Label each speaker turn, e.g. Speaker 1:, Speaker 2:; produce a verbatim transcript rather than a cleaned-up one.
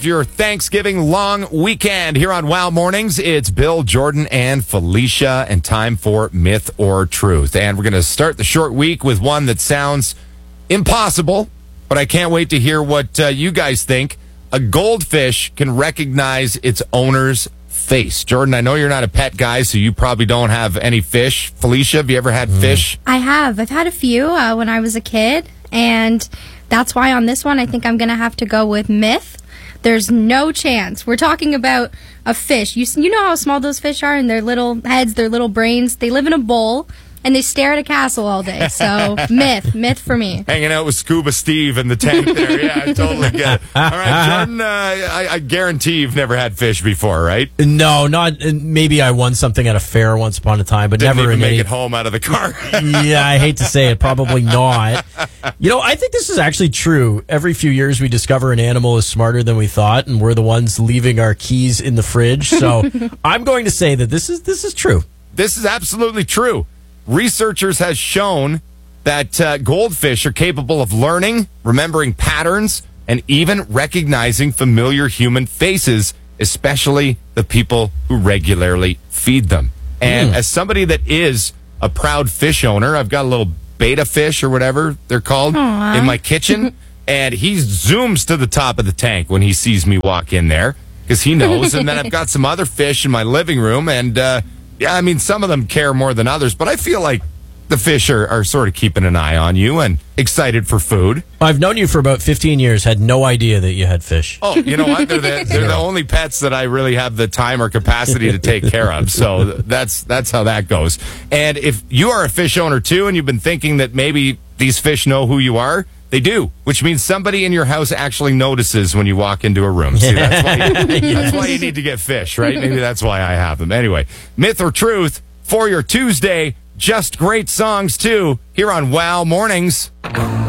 Speaker 1: Your Thanksgiving long weekend here on Wow Mornings. It's Bill, Jordan, and Felicia, and time for Myth or Truth. And we're going to start the short week with one that sounds impossible, but I can't wait to hear what uh, you guys think. A goldfish can recognize its owner's face. Jordan, I know you're not a pet guy, so you probably don't have any fish. Felicia, have you ever had mm. fish?
Speaker 2: I have. I've had a few uh, when I was a kid, and that's why on this one I think I'm going to have to go with myth. There's no chance. We're talking about a fish. You you know how small those fish are, and their little heads, their little brains. They live in a bowl, and they stare at a castle all day. So, myth. Myth for me.
Speaker 1: Hanging out with Scuba Steve in the tank there. Yeah, I totally get it. All right, Jordan, uh, I, I guarantee you've never had fish before, right?
Speaker 3: No, not. Maybe I won something at a fair once upon a time, but
Speaker 1: Didn't
Speaker 3: never
Speaker 1: even
Speaker 3: in
Speaker 1: make
Speaker 3: any...
Speaker 1: it home out of the car.
Speaker 3: Yeah, I hate to say it. Probably not. You know, I think this is actually true. Every few years we discover an animal is smarter than we thought, and we're the ones leaving our keys in the fridge. So I'm going to say that this is this is true.
Speaker 1: This is absolutely true. Researchers have shown that uh, goldfish are capable of learning, remembering patterns, and even recognizing familiar human faces, especially the people who regularly feed them. And mm. as somebody that is a proud fish owner, I've got a little beta fish or whatever they're called Aww. in my kitchen, and he zooms to the top of the tank when he sees me walk in there because he knows. And then I've got some other fish in my living room, and uh, yeah, I mean, some of them care more than others, but I feel like the fish are, are sort of keeping an eye on you and excited for food.
Speaker 3: I've known you for about fifteen years, had no idea that you had fish.
Speaker 1: Oh, you know what? They're the, they're the only pets that I really have the time or capacity to take care of. So that's that's how that goes. And if you are a fish owner too, and you've been thinking that maybe these fish know who you are, they do, which means somebody in your house actually notices when you walk into a room. See, that's why you, yes. that's why you need to get fish, right? Maybe that's why I have them. Anyway, myth or truth for your Tuesday. Just great songs, too, here on Wow Mornings.